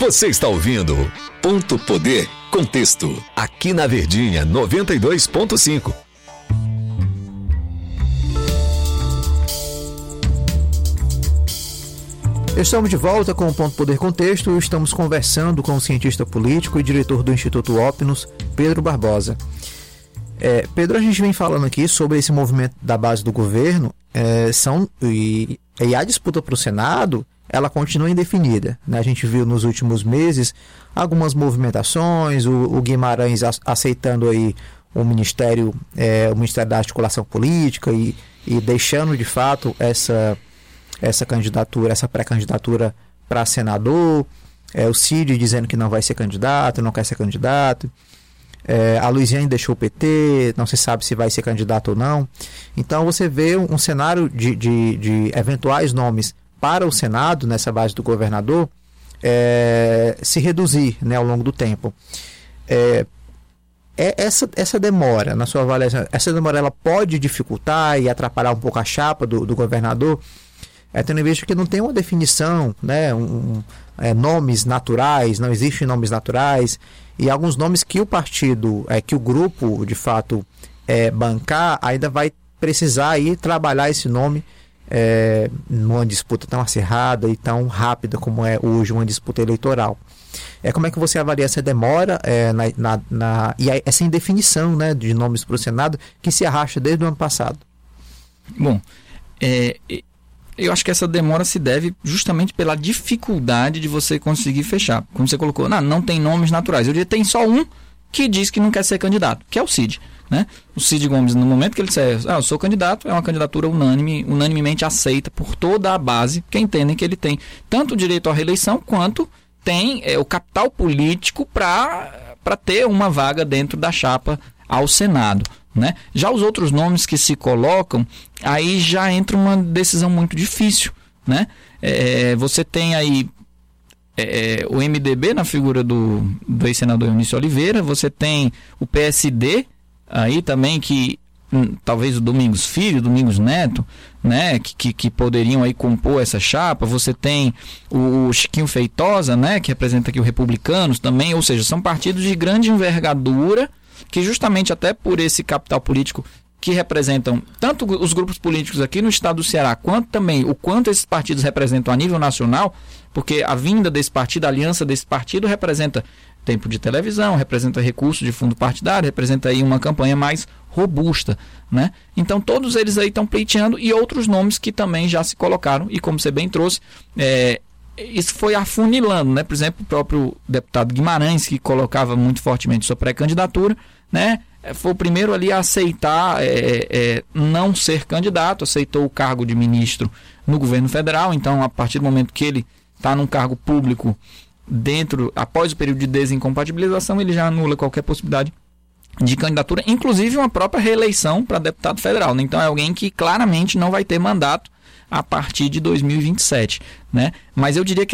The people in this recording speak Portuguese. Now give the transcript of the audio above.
Você está ouvindo Ponto Poder Contexto, aqui na Verdinha 92.5. Estamos de volta com o Ponto Poder Contexto. Estamos conversando com o cientista político e diretor do Instituto Opnus, Pedro Barbosa. Pedro, a gente vem falando aqui sobre esse movimento da base do governo, e a disputa para o Senado, ela continua indefinida, né? A gente viu nos últimos meses algumas movimentações, o Guimarães aceitando aí o Ministério da Articulação Política e deixando de fato essa candidatura, essa pré-candidatura para senador, o Cid dizendo que não vai ser candidato, não quer ser candidato, a Luiziane deixou o PT, não se sabe se vai ser candidato ou não. Então você vê um cenário de eventuais nomes para o Senado, nessa base do governador, se reduzir, né, ao longo do tempo. Essa demora, na sua avaliação, essa demora ela pode dificultar e atrapalhar um pouco a chapa do governador, tendo em vista que não tem uma definição, né, nomes naturais, não existem nomes naturais, e alguns nomes que o partido, que o grupo, de fato, bancar, ainda vai precisar aí trabalhar esse nome numa disputa tão acirrada e tão rápida como é hoje uma disputa eleitoral. Como é que você avalia essa demora e essa indefinição, né, de nomes para o Senado que se arrasta desde o ano passado? Bom, eu acho que essa demora se deve justamente pela dificuldade de você conseguir fechar. Como você colocou, não tem nomes naturais. Eu diria que tem só um que diz que não quer ser candidato, que é o Cid. Né? O Cid Gomes, no momento que ele disser, eu sou candidato, é uma candidatura unanimemente aceita por toda a base, que entendem que ele tem tanto o direito à reeleição, quanto tem o capital político para ter uma vaga dentro da chapa ao Senado. Né? Já os outros nomes que se colocam, aí já entra uma decisão muito difícil. Né? Você tem aí o MDB na figura do ex-senador Eunício Oliveira, você tem o PSD, aí também que talvez o Domingos Filho, Domingos Neto, né, que poderiam aí compor essa chapa. Você tem o Chiquinho Feitosa, né, que representa aqui o Republicanos também, ou seja, são partidos de grande envergadura que justamente até por esse capital político que representam tanto os grupos políticos aqui no estado do Ceará, quanto também o quanto esses partidos representam a nível nacional, porque a vinda desse partido, a aliança desse partido representa tempo de televisão, representa recursos de fundo partidário, representa aí uma campanha mais robusta, né? Então todos eles aí estão pleiteando, e outros nomes que também já se colocaram, e como você bem trouxe, isso foi afunilando, né? Por exemplo, o próprio deputado Guimarães, que colocava muito fortemente sua pré-candidatura, né? Foi o primeiro ali a aceitar não ser candidato, aceitou o cargo de ministro no governo federal. Então, a partir do momento que ele está num cargo público após o período de desincompatibilização, ele já anula qualquer possibilidade de candidatura, inclusive uma própria reeleição para deputado federal, né? Então é alguém que claramente não vai ter mandato a partir de 2027, né? Mas eu diria que